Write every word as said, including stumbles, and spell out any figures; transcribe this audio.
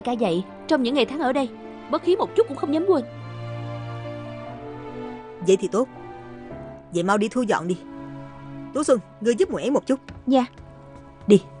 Ca dạy, trong những ngày tháng ở đây, bất khí một chút cũng không dám quên. Vậy thì tốt. Vậy mau đi thu dọn đi. Tú Xuân, ngươi giúp Nguyễn một chút. Dạ. Đi.